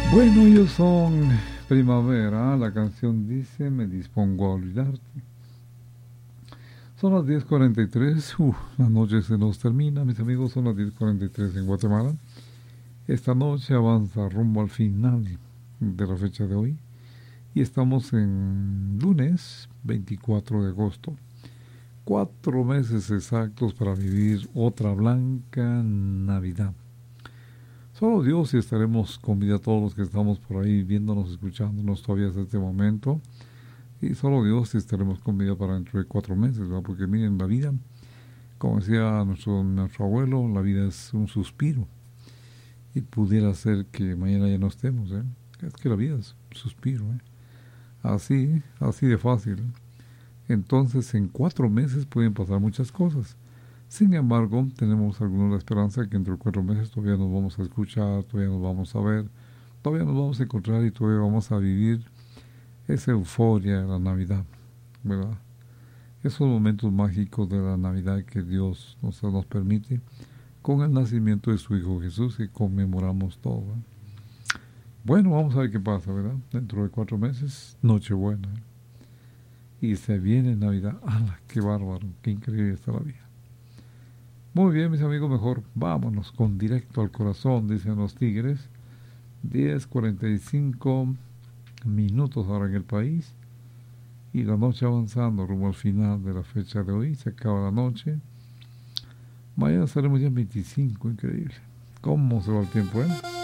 Bueno, ellos son Primavera. La canción dice: Me dispongo a olvidarte. Son las 10:43. La noche se nos termina, mis amigos. Son las 10:43 en Guatemala. Esta noche avanza rumbo al final de la fecha de hoy. Y estamos en lunes 24 de agosto. 4 meses exactos para vivir otra blanca Navidad. Solo Dios, y estaremos con vida todos los que estamos por ahí viéndonos, escuchándonos todavía hasta este momento. Y solo Dios, y estaremos con vida para dentro de 4 meses, ¿verdad? Porque miren, la vida, como decía nuestro abuelo, la vida es un suspiro. Y pudiera ser que mañana ya no estemos, ¿eh? Es que la vida es un suspiro, ¿eh? Así de fácil. Entonces, en 4 meses pueden pasar muchas cosas. Sin embargo, tenemos alguna esperanza que entre 4 meses todavía nos vamos a escuchar, todavía nos vamos a ver, todavía nos vamos a encontrar y todavía vamos a vivir esa euforia de la Navidad, ¿verdad? Esos momentos mágicos de la Navidad que Dios nos permite con el nacimiento de su Hijo Jesús, que conmemoramos todo, ¿verdad? Bueno, vamos a ver qué pasa, ¿verdad? Dentro de 4 meses, Nochebuena, ¿eh? Y se viene Navidad. ¡Hala! ¡Qué bárbaro! ¡Qué increíble está la vida! Muy bien, mis amigos, mejor vámonos con directo al corazón, dicen los tigres. 10:45 ahora en el país. Y la noche avanzando rumbo al final de la fecha de hoy. Se acaba la noche. Mañana estaremos ya en 25, increíble. ¿Cómo se va el tiempo, eh?